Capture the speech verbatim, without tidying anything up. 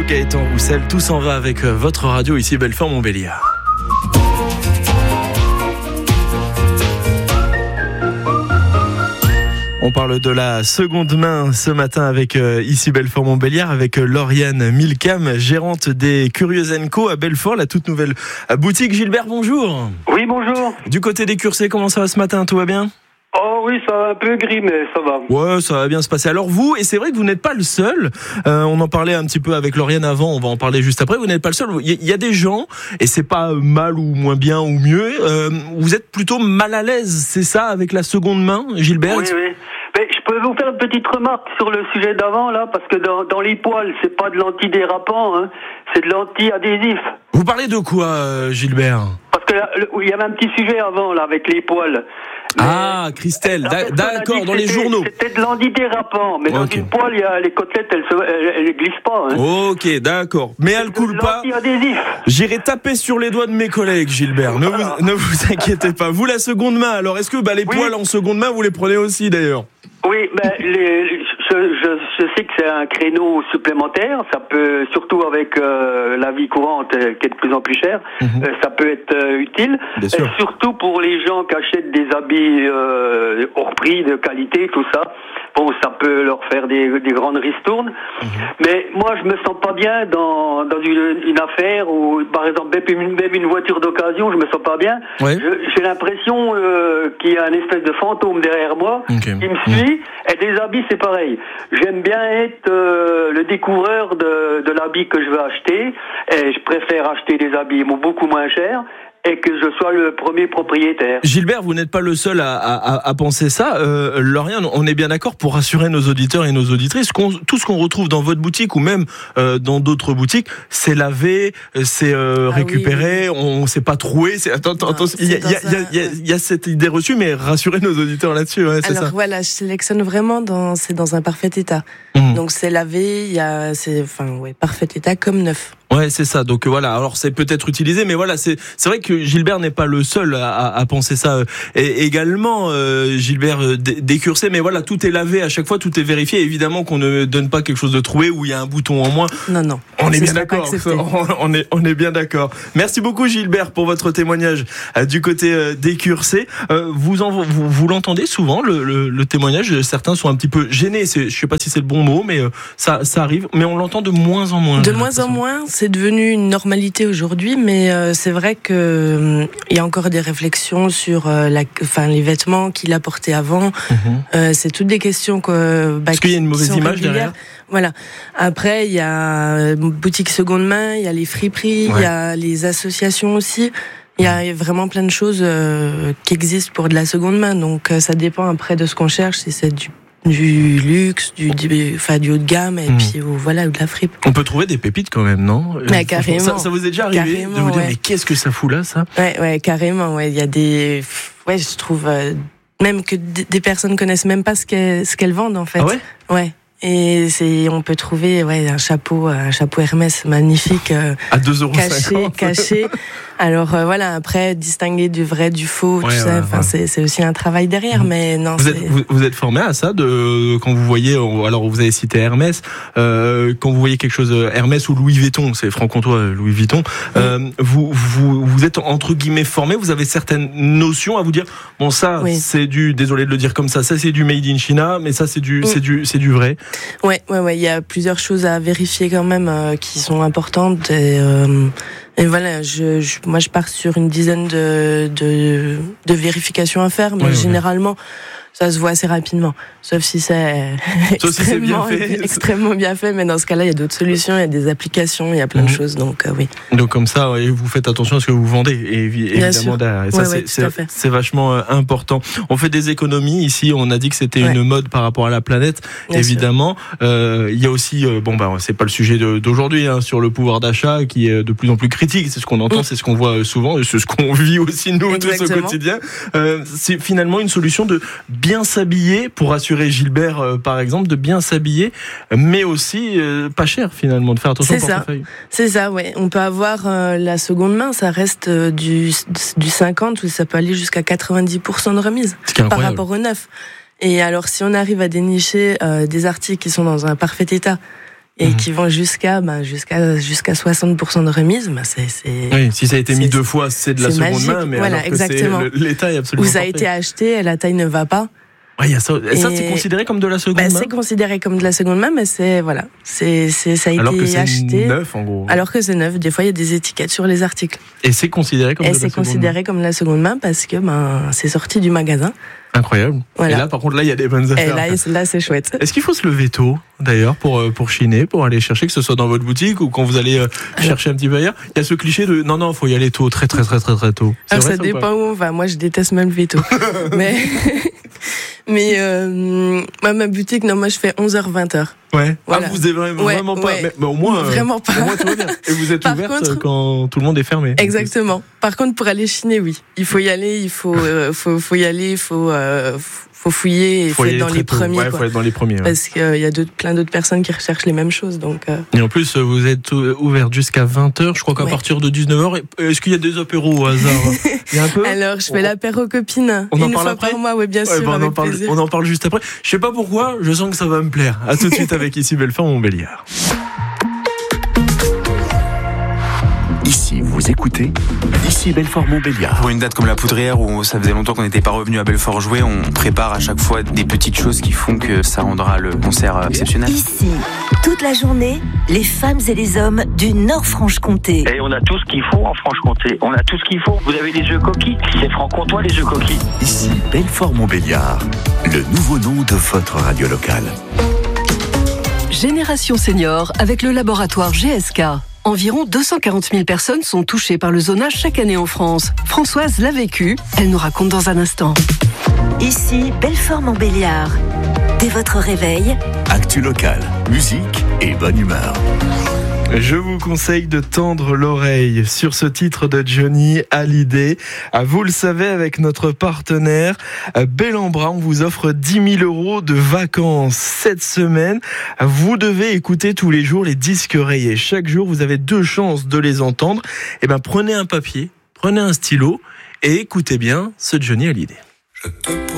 Gaëtan Roussel. Tout s'en va avec votre radio ici Belfort-Montbéliard. On parle de la seconde main ce matin avec euh, ici Belfort-Montbéliard avec euh, Lauriane Milcam, gérante des Curieux and Co à Belfort, la toute nouvelle boutique. Gilbert, bonjour. Oui, bonjour. Du côté des Cursets, comment ça va ce matin? Tout va bien? Oh oui, ça va un peu gris, mais ça va. Ouais, ça va bien se passer. Alors vous, et c'est vrai que vous n'êtes pas le seul, euh, on en parlait un petit peu avec Lauriane avant, on va en parler juste après, vous n'êtes pas le seul, il y a des gens, et c'est pas mal ou moins bien ou mieux, euh, vous êtes plutôt mal à l'aise, c'est ça, avec la seconde main, Gilbert? Oui, oui. Mais je peux vous faire une petite remarque sur le sujet d'avant, là, parce que dans, dans les poils, c'est pas de l'antidérapant, hein, c'est de l'anti-adhésif. Vous parlez de quoi, euh, Gilbert? Parce que là, il y avait un petit sujet avant, là, avec les poils. Mais ah, Christelle, d'accord, dans les journaux. C'était de l'antidérapant, mais dans okay. une poêle, il y a les côtelettes, elles ne elles, elles glissent pas. Hein. Ok, d'accord. Mais elle coule pas. J'irai taper sur les doigts de mes collègues, Gilbert. Ne, voilà. vous, ne vous inquiétez pas. Vous, la seconde main, alors, est-ce que bah, les oui. poils en seconde main, vous les prenez aussi, d'ailleurs? Oui, ben, les, je, je, je sais que c'est un créneau supplémentaire. Ça peut, surtout avec euh, la vie courante euh, qui est de plus en plus chère, mmh. euh, ça peut être euh, utile. Et surtout pour les gens qui achètent des habits euh, hors prix, de qualité, tout ça. Bon, ça peut leur faire des, des grandes ristournes. Mmh. Mais moi, je me sens pas bien dans, dans une, une affaire où, par exemple, même une, même une voiture d'occasion, je me sens pas bien. Ouais. Je, j'ai l'impression euh, qu'il y a un espèce de fantôme derrière moi okay. qui me suit. Mmh. Et des habits, c'est pareil. J'aime bien être euh, le découvreur de, de l'habit que je veux acheter. Et je préfère acheter des habits beaucoup moins chers et que je sois le premier propriétaire. Gilbert, vous n'êtes pas le seul à, à, à penser ça. Euh, Lauriane, on est bien d'accord pour rassurer nos auditeurs et nos auditrices. Qu'on, tout ce qu'on retrouve dans votre boutique ou même euh, dans d'autres boutiques, c'est lavé, c'est euh, ah récupéré, oui, oui. on s'est pas troué. C'est... Attends, attends, attends. Il y, y, y, y a cette idée reçue, mais rassurez nos auditeurs là-dessus. Ouais, c'est Alors ça. voilà, je sélectionne vraiment dans, c'est dans un parfait état. Mmh. Donc c'est lavé, il y a, c'est, enfin ouais, parfait état comme neuf. Ouais, c'est ça. Donc voilà. Alors c'est peut-être utilisé, mais voilà, c'est c'est vrai que Gilbert n'est pas le seul à, à, à penser ça. Et également, euh, Gilbert euh, décursé, mais voilà, tout est lavé à chaque fois, tout est vérifié. Évidemment qu'on ne donne pas quelque chose de troué où il y a un bouton en moins. Non, non. On est bien d'accord. On, on est on est bien d'accord. Merci beaucoup Gilbert pour votre témoignage euh, du côté euh, décursé. Euh, vous en vous, vous l'entendez souvent le, le, le témoignage. Certains sont un petit peu gênés. C'est, je sais pas si c'est le bon mot, mais euh, ça ça arrive. Mais on l'entend de moins en moins. De moins en moins. C'est devenu une normalité aujourd'hui, mais euh, c'est vrai que euh, il y a encore des réflexions sur euh, la, enfin les vêtements qu'il a portés avant. Mm-hmm. Euh, c'est toutes des questions que. Bah, Est-ce qu'il y a une mauvaise image régulières. Derrière? Voilà. Après, il y a boutique seconde main, il y a les friperies, il ouais. y a les associations aussi. Il y a vraiment plein de choses euh, qui existent pour de la seconde main. Donc euh, ça dépend après de ce qu'on cherche, si c'est du du luxe, du, du, enfin, du haut de gamme, et mmh. puis ou, voilà, ou de la fripe. On peut trouver des pépites quand même, non? Mais carrément. Ça, ça vous est déjà arrivé carrément, de vous dire, ouais. mais qu'est-ce que ça fout là, ça? Ouais, ouais, carrément, ouais. Il y a des, ouais, je trouve, euh, même que d- des personnes connaissent même pas ce qu'elles, ce qu'elles vendent, en fait. Ah ouais? Ouais. Et c'est, on peut trouver, ouais, un chapeau, un chapeau Hermès magnifique, euh, à deux euros cinquante. Caché, caché. Alors, euh, voilà, après, distinguer du vrai, du faux, ouais, tout ouais, ça, enfin, ouais. c'est, c'est aussi un travail derrière, mmh. mais non, vous c'est... êtes, vous, vous êtes formé à ça, de, quand vous voyez, alors vous avez cité Hermès, euh, quand vous voyez quelque chose, Hermès ou Louis Vuitton, c'est franc-comtois, Louis Vuitton, mmh. euh, vous, vous, vous êtes entre guillemets formé, vous avez certaines notions à vous dire, bon, ça, oui. c'est du, désolé de le dire comme ça, ça c'est du made in China, mais ça c'est du, mmh. c'est du, c'est du vrai. Ouais, ouais, ouais, il y a plusieurs choses à vérifier quand même, euh, qui sont importantes, et, euh, et voilà, je, je, moi je pars sur une dizaine de, de, de vérifications à faire, mais ouais, généralement, ouais. ça se voit assez rapidement. Sauf si c'est, Sauf si c'est bien fait. extrêmement bien fait, mais dans ce cas-là, il y a d'autres solutions, il y a des applications, il y a plein mmh. de choses, donc euh, oui. Donc comme ça, ouais, vous faites attention à ce que vous vendez, et évidemment derrière. Et ça, ouais, c'est, ouais, c'est, c'est vachement euh, important. On fait des économies ici, on a dit que c'était ouais. une mode par rapport à la planète, bien évidemment. Euh, il y a aussi, euh, bon bah c'est pas le sujet de, d'aujourd'hui, hein, sur le pouvoir d'achat qui est de plus en plus critique, c'est ce qu'on entend, mmh. c'est ce qu'on voit souvent, et c'est ce qu'on vit aussi nous tous au quotidien. Euh, c'est finalement une solution de bien s'habiller, pour rassurer Gilbert euh, par exemple, de bien s'habiller, mais aussi euh, pas cher finalement, de faire attention c'est au portefeuille. C'est ça, ouais. On peut avoir euh, la seconde main, ça reste euh, du, du cinquante, ou ça peut aller jusqu'à quatre-vingt-dix pour cent de remise par rapport au neuf. Et alors si on arrive à dénicher euh, des articles qui sont dans un parfait état, et mmh. qui vont jusqu'à bah, jusqu'à jusqu'à soixante pour cent de remise, bah, c'est, c'est oui, si ça a été mis deux fois, c'est de la seconde magique. main, mais voilà, alors que exactement. c'est, l'état est absolument où ça a parfait. été acheté, la taille ne va pas. Ouais, y a ça. Et ça, c'est considéré comme de la seconde bah, main. C'est considéré comme de la seconde main, mais c'est voilà, c'est, c'est ça a alors été que c'est acheté. neuf en gros. Alors que c'est neuf. Des fois, il y a des étiquettes sur les articles. Et c'est considéré comme. Et de c'est la seconde considéré main. comme de la seconde main parce que ben c'est sorti du magasin. Incroyable. Voilà. Et là, par contre, là, il y a des bonnes affaires. Et là, là, c'est chouette. Est-ce qu'il faut se lever tôt, d'ailleurs, pour pour chiner, pour aller chercher, que ce soit dans votre boutique ou quand vous allez chercher un petit peu ailleurs? Il y a ce cliché de non, non, faut y aller tôt, très, très, très, très, très tôt. Alors vrai, ça, ça dépend où on va. Moi, je déteste me lever tôt. mais mais euh, moi, ma boutique, non, moi, je fais onze heures vingt heures. Ouais. Voilà. Ah, vous êtes vraiment, ouais, vraiment pas. ouais. Mais, mais au moins, vraiment pas. Au moins, tout va bien. Et vous êtes Par ouverte contre, quand tout le monde est fermé. Exactement. Par contre, pour aller chiner, oui, il faut y aller, il faut, euh, faut, faut y aller, il faut. Euh, faut fouiller, il faut, faut être dans les tôt. premiers. Ouais, faut être dans les premiers. Ouais. Parce qu'il euh, y a d'autres, plein d'autres personnes qui recherchent les mêmes choses. Donc, euh... Et en plus, vous êtes ouvert jusqu'à vingt heures. Je crois qu'à ouais. partir de dix-neuf heures, est-ce qu'il y a des apéros au hasard? Il y a un peu. Alors, je fais on... l'apéro copine. On une en parle fois après par mois, ouais, bien ouais, sûr. bah on, avec en parle, plaisir. on en parle juste après. Je sais pas pourquoi, je sens que ça va me plaire. À tout de suite avec Ici Belfort Montbéliard. Ici, vous écoutez Ici Belfort Montbéliard. Pour une date comme la Poudrière où ça faisait longtemps qu'on n'était pas revenu à Belfort jouer, on prépare à chaque fois des petites choses qui font que ça rendra le concert exceptionnel. Ici, toute la journée, les femmes et les hommes du Nord-Franche-Comté. Et on a tout ce qu'il faut en Franche-Comté. On a tout ce qu'il faut. Vous avez les œufs coquilles, c'est franc-comtois les œufs coquilles. Ici Belfort Montbéliard, le nouveau nom de votre radio locale. Génération Senior avec le laboratoire G S K. Environ deux cent quarante mille personnes sont touchées par le zonage chaque année en France. Françoise l'a vécu, elle nous raconte dans un instant. Ici, Belfort Montbéliard. Dès votre réveil, actu locale, musique et bonne humeur. Je vous conseille de tendre l'oreille sur ce titre de Johnny Hallyday. Vous le savez, avec notre partenaire Bellambra, on vous offre dix mille euros de vacances cette semaine. Vous devez écouter tous les jours les disques rayés. Chaque jour, vous avez deux chances de les entendre. Eh ben, prenez un papier, prenez un stylo et écoutez bien ce Johnny Hallyday. Je te